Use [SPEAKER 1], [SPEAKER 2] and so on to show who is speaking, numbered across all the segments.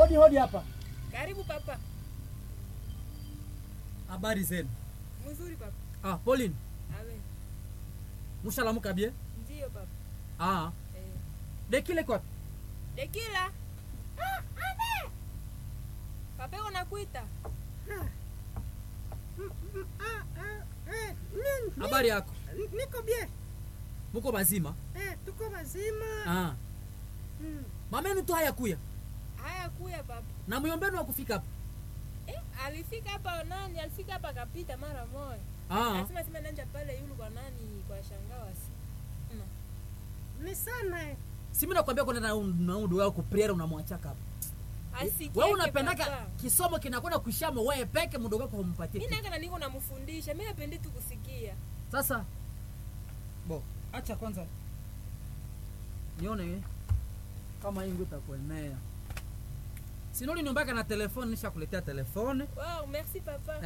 [SPEAKER 1] hodi hapa.
[SPEAKER 2] Karibu papa.
[SPEAKER 1] Habari zenu?
[SPEAKER 2] Mzuri papa.
[SPEAKER 1] Pauline.
[SPEAKER 2] Awe.
[SPEAKER 1] Mushalamuka bien?
[SPEAKER 2] Ndio papa.
[SPEAKER 1] Dekile kwa?
[SPEAKER 2] Dekila. Ane. Papa unakuita.
[SPEAKER 1] Habari yako?
[SPEAKER 3] Niko bien.
[SPEAKER 1] Muko bazima?
[SPEAKER 3] Tuko bazima.
[SPEAKER 1] Mamenu tu haya kuya?
[SPEAKER 2] Haya kuya papa.
[SPEAKER 1] Na myombenu wa kufika hapa?
[SPEAKER 2] Alifika hapa nani? Alifika hapa kapita mara moja. Sema nanja pale yule kwa nani kwa shangawa.
[SPEAKER 3] Ni sana.
[SPEAKER 1] Si mimi nakwambia kwenda na ndugu yako prayer unamwachaka hapa. Wewe unapendaka kisomo kinakwenda kushama wewe peke mdogo wako humpatie.
[SPEAKER 2] Mimi nanga niko namfundisha. Mimi napendi tu kusikia.
[SPEAKER 1] Sasa acha kwanza nione kama hii nguta kuenea. Sinoni niombaka na telefone nishakuletea telefone.
[SPEAKER 2] Wow, merci papa.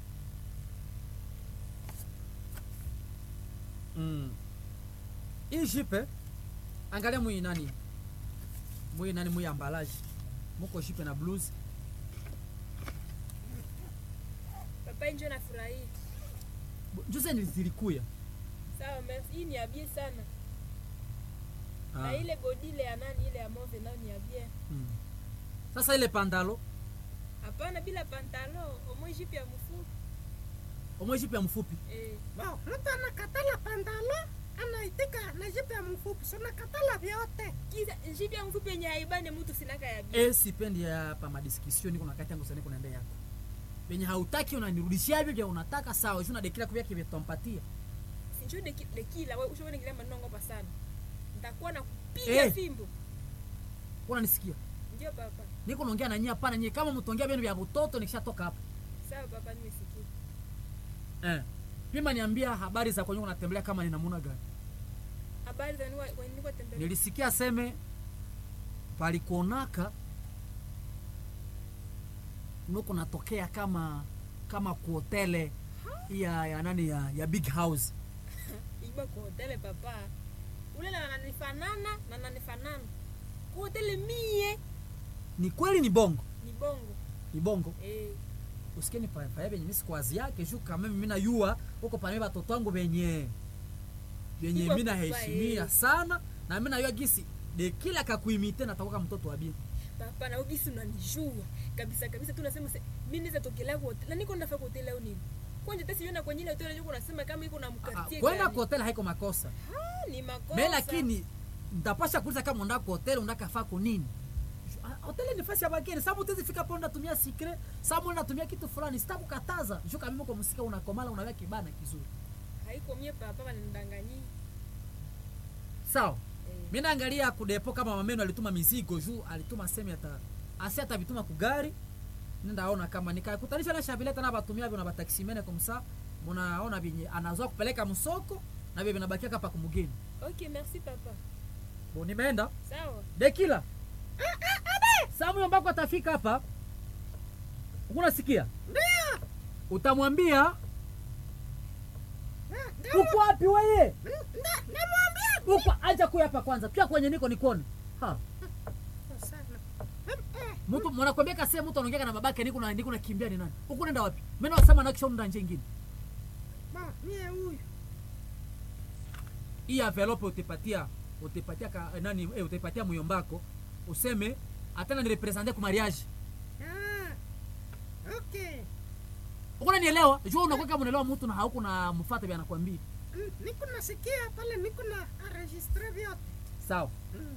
[SPEAKER 1] Hii jipe angalia mwi nani mwi ambalaji. Muko jipe na blues.
[SPEAKER 2] Papa njoo na furahi.
[SPEAKER 1] Jose nilizilikuya.
[SPEAKER 2] Sawa, merci. Hii ni abie sana. Na ile godile ya nani ile ya move nao ni abie.
[SPEAKER 1] Sasa ile pantalo?
[SPEAKER 2] Hapana, bila pantalo, omojipi ya mfupi.
[SPEAKER 1] Omojipi ya mfupi?
[SPEAKER 3] Wow, mtu anakatala pantalo, anaitika na jipi ya mfupi, sio nakatala vyote.
[SPEAKER 2] Kiza jipi ya mfupi yenye haibane mtu sinaka ya bia.
[SPEAKER 1] Sipendi hapa madiskussion niko nakati yangu sana niko naenda yako. Benye hautaki unanirudishia hivyo vya unataka sawa, sio unadekila kwa yake vitompatia.
[SPEAKER 2] Sinjo dekila wewe ushaona ngile manongo pa sana. Nitakuwa na kupiga fimbo.
[SPEAKER 1] Unanisikia?
[SPEAKER 2] Ndio papa.
[SPEAKER 1] Niko naongea na nyinyi hapana nyinyi kama mtongea beno vya mtoto nikishatoka hapa.
[SPEAKER 2] Sawa papa nimesikia.
[SPEAKER 1] Pima niambia habari za kwenye unatembelea kama ni namuna gani?
[SPEAKER 2] Habari za niko tembelea.
[SPEAKER 1] Nilisikia seme palikuonaka nuko natokea kama ku hotele ya nani ya big house.
[SPEAKER 2] Iba ku hotele papa. Ule na nanifanana. Ku hotele mie.
[SPEAKER 1] Ni kweli ni bongo? Ni bongo. Usikeni pa benye mimi sikwazi yake juu kama mimi na yua huko pa watoto wangu benye mimi na heshimia sana na mimi na yua gisi de kila kakuimite na takoka mtoto wa bibi.
[SPEAKER 2] Papa na ugisi unanijua kabisa tunasema mimi niza tokelea kwa hotel. Na niko ndafaa kwa hotel leo nini? Kwani tesi yona kwenye ile hotel yuko unasema kama iko na mkatie.
[SPEAKER 1] Kwenda kwa hotel haiko makosa.
[SPEAKER 2] Ni makosa.
[SPEAKER 1] Mimi lakini ndapasha kuuliza kama unataka kwa hotel unataka faa kwa nini? Hotel ni nafasi ya bageni. Sababu utazifika hapo unatumia secret, sababu unatumia kitu fulani, sitakukataza. Juu kama mimi kwa msika unakomala unaweka kibana kizuri.
[SPEAKER 2] Haiko mie papa wananidanganyia.
[SPEAKER 1] Sawa. Mimi naangalia kudepo kama mameno alituma mizigo juu alituma semi hata vituma kugari. Ninaona kama nikakutanisha na shabileta na batumia hivyo na bataximene kumsa. Mnaona binye anazoa kupeleka msoko na bibi nabakia hapa kumugeni.
[SPEAKER 2] Okay, merci papa.
[SPEAKER 1] Nimeenda?
[SPEAKER 2] Sawa.
[SPEAKER 1] Dekila. Samu ambako atafika hapa. Unasikia?
[SPEAKER 3] Ndio.
[SPEAKER 1] Utamwambia uko wapi wewe?
[SPEAKER 3] Namwambia.
[SPEAKER 1] Uko acha kuya hapa kwanza. Pia kwenye niko nikone. Mtu mwanakwambia kase mtu anaongea na babake niko nakimbia ni nani? Uko nenda wapi? Mimi nasema na kisha nda nje nyingine.
[SPEAKER 3] Mie huyu.
[SPEAKER 1] Hii envelope utapatia nani utapatia myombako useme atana ni representer kwa mariage.
[SPEAKER 3] Okay.
[SPEAKER 1] Unanielewa? Jua unakuwa kama unaelewa mtu na hauko na mfuata bia anakuambia.
[SPEAKER 3] Niko nasikia pale niko na registre vyote.
[SPEAKER 1] Sawa.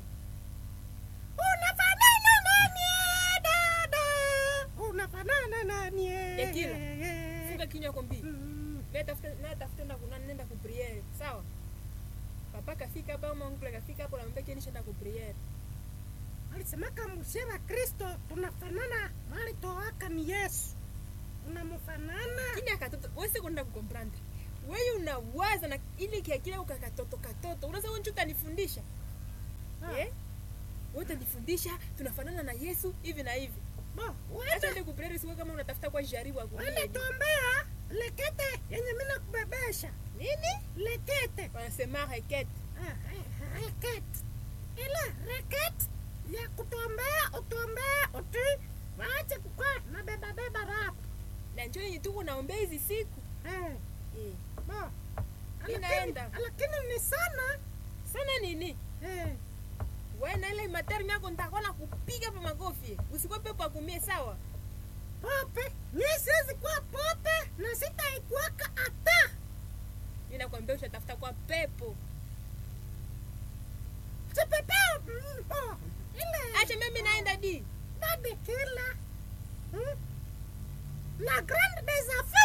[SPEAKER 3] Unafanana nani dada? Unafanana nani?
[SPEAKER 2] Dekila. Funga kinywa kombi. Tafuta na kuna nenda ku priere. Sawa? Papa kafika hapa au mwangu kafika hapo anambia kinisha nenda ku priere.
[SPEAKER 3] Alisema kama msema Kristo tunafanana, mali toaka ni Yesu. Unamfanana.
[SPEAKER 2] Kini akatoto, wewe sekonda kukomprendre. Wewe unawaza na ili kiakila ukakatoto. Unaweza wewe utanifundisha. Wewe utanifundisha tunafanana na Yesu hivi na hivi. Acha ndio kuprere siwe kama unatafuta kwa jaribu hapo.
[SPEAKER 3] Wewe tuombea lekete yenye mimi nakubebesha.
[SPEAKER 2] Nini?
[SPEAKER 3] Lekete.
[SPEAKER 2] Wanasema rekete.
[SPEAKER 3] Rekete. Ila rekete ya kutuombea, utuombee, uti. Waache kukaa na beba rapo.
[SPEAKER 2] Na njoo yenye tuko naombea hizi siku.
[SPEAKER 3] Eh, bo.
[SPEAKER 2] Inaenda.
[SPEAKER 3] Lakini ni sana.
[SPEAKER 2] Sana nini? Wewe na ile materi yako nitakuwa na kupiga pa makofi. Usikuwa pepo akumie sawa?
[SPEAKER 3] Pope, mimi siwezi kuwa pope na sitaikuwaka hata.
[SPEAKER 2] Ninakwambia utatafuta kwa pepo.
[SPEAKER 3] Sipepeo. Ile.
[SPEAKER 2] Acha mimi naenda di.
[SPEAKER 3] Dadi kila. La grande des affaires.